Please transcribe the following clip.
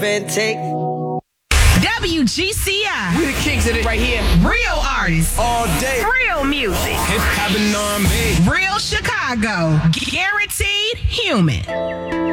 and take. WGCI. We the kings of it right here. Real artists. All day. Real music. Hip hop and R&B. Real Chicago. Guaranteed human.